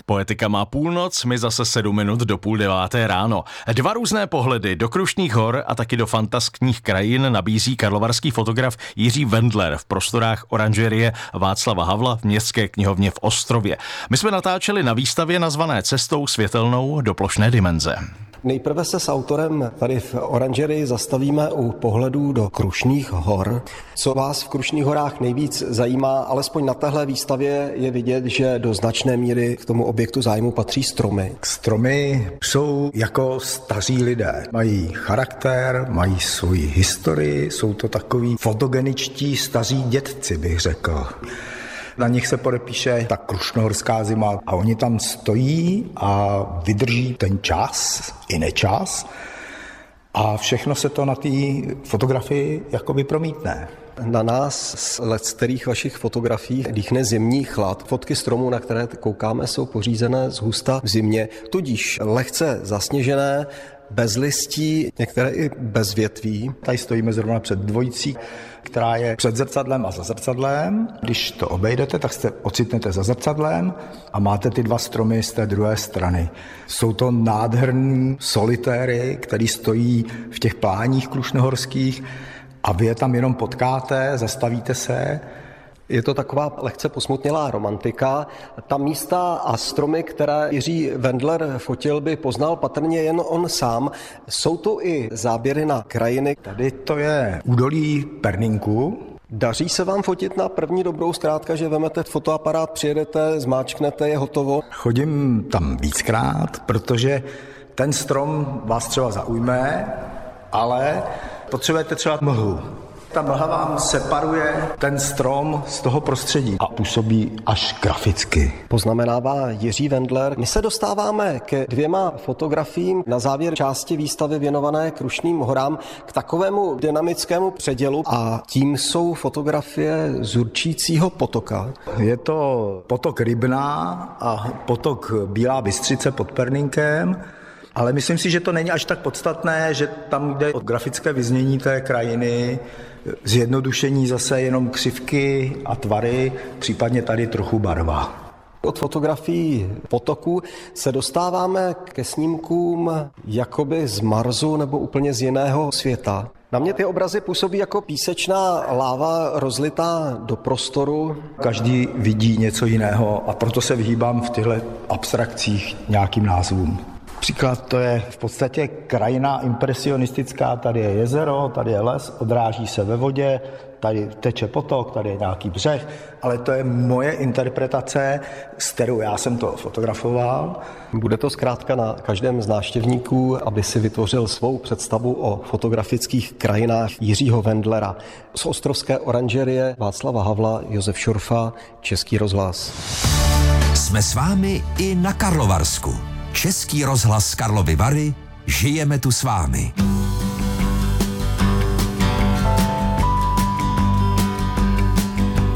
Poetika má půlnoc, my zase 7 minut do 8:30 ráno. 2 různé pohledy do Krušných hor a taky do fantaskních krajin nabízí karlovarský fotograf Jiří Wendler v prostorách oranžerie Václava Havla v Městské knihovně v Ostrově. My jsme natáčeli na výstavě nazvané Cestou světelnou do plošné dimenze. Nejprve se s autorem tady v oranžerii zastavíme u pohledů do Krušných hor. Co vás v Krušných horách nejvíc zajímá, alespoň na téhle výstavě je vidět, že do značné míry k tomu objektu zájmu patří stromy. Stromy jsou jako staří lidé. Mají charakter, mají svoji historii, jsou to takový fotogeničtí staří dědci, bych řekl. Na nich se podepíše ta krušnohorská zima a oni tam stojí a vydrží ten čas i nečas a všechno se to na té fotografii jakoby promítne. Na nás z leckterých vašich fotografií dýchne zimní chlad. Fotky stromů, na které koukáme, jsou pořízené zhusta v zimě, tudíž lehce zasněžené, bez listí, některé i bez větví. Tady stojíme zrovna před dvojicí, která je před zrcadlem a za zrcadlem. Když to obejdete, tak se ocitnete za zrcadlem a máte ty 2 stromy z té druhé strany. Jsou to nádherný solitéry, které stojí v těch pláních krušnohorských a vy je tam jenom potkáte, zastavíte se. Je to taková lehce posmutnělá romantika. Ta místa a stromy, které Jiří Wendler fotil, by poznal patrně jen on sám. Jsou tu i záběry na krajiny. Tady to je údolí Perninku. Daří se vám fotit na první dobrou, zkrátka, že vemete fotoaparát, přijedete, zmáčknete, je hotovo? Chodím tam víckrát, protože ten strom vás třeba zaujme, ale potřebujete třeba mlhu. Ta mlha vám separuje ten strom z toho prostředí a působí až graficky. Poznamenává Jiří Wendler. My se dostáváme ke 2 fotografiím na závěr části výstavy věnované Krušným horám, k takovému dynamickému předělu a tím jsou fotografie z Určícího potoka. Je to potok Rybná a potok Bílá Bystřice pod Perninkem. Ale myslím si, že to není až tak podstatné, že tam jde o grafické vyznění té krajiny, zjednodušení zase jenom křivky a tvary, případně tady trochu barva. Od fotografií potoků se dostáváme ke snímkům jakoby z Marsu nebo úplně z jiného světa. Na mě ty obrazy působí jako písečná láva rozlitá do prostoru. Každý vidí něco jiného a proto se vyhýbám v těchto abstrakcích nějakým názvům. Příklad to je v podstatě krajina impresionistická, tady je jezero, tady je les, odráží se ve vodě, tady teče potok, tady je nějaký břeh, ale to je moje interpretace, s kterou já jsem to fotografoval. Bude to zkrátka na každém z návštěvníků, aby si vytvořil svou představu o fotografických krajinách Jiřího Wendlera. Z ostrovské oranžerie Václava Havla, Josef Šurfa, Český rozhlas. Jsme s vámi i na Karlovarsku. Český rozhlas Karlovy Vary, žijeme tu s vámi.